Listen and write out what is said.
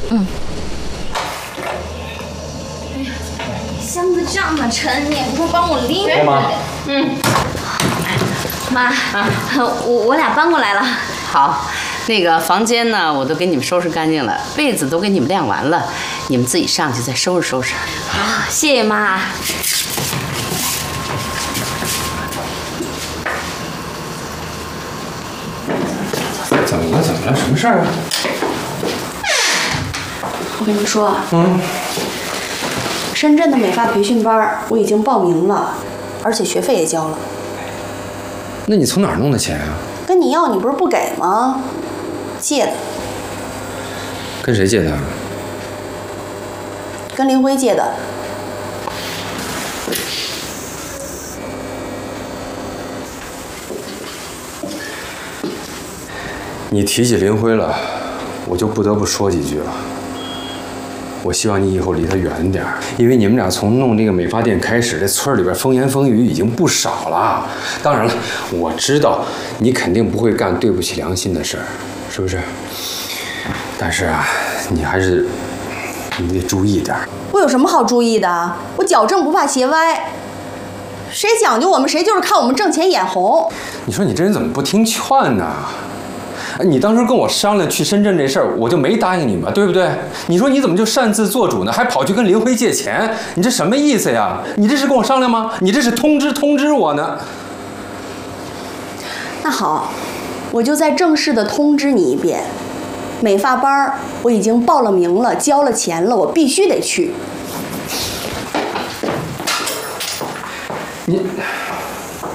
嗯。哎呀，箱子这么沉，你也不会帮我拎着妈。 妈，我俩搬过来了。 好，那个房间呢，我都给你们收拾干净了，被子都给你们晾完了，你们自己上去再收拾收拾。 好，谢谢妈。 怎么了？怎么了？什么事儿啊？ 我跟你说，深圳的美发培训班我已经报名了，而且学费也交了。 那你从哪儿弄的钱啊？ 跟你要，你不是不给吗？借的。 跟谁借的？ 跟林辉借的。 你提起林辉了，我就不得不说几句了。我希望你以后离他远点，因为你们俩从弄这个美发店开始，这村里边风言风语已经不少了。当然了，我知道你肯定不会干对不起良心的事儿，是不是？但是啊，你得注意点。 我有什么好注意的？我矫正不怕斜歪。谁讲究我们，谁就是看我们挣钱眼红。 你说你这人怎么不听劝呢？你当时跟我商量去深圳这事儿，我就没答应你嘛，对不对？你说你怎么就擅自做主呢？还跑去跟林辉借钱，你这什么意思呀？你这是跟我商量吗？你这是通知我呢？ 那好，我就再正式的通知你一遍，美发班我已经报了名了，交了钱了，我必须得去。